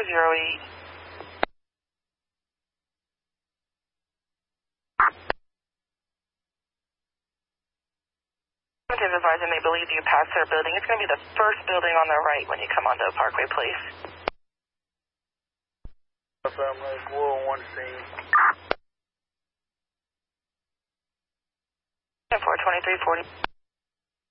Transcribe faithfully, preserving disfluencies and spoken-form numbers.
four zero eight. Advisor may believe you passed their building. It's going to be the first building on the right when you come onto Parkway Place. I'm like four oh one scene. four twenty-three forty.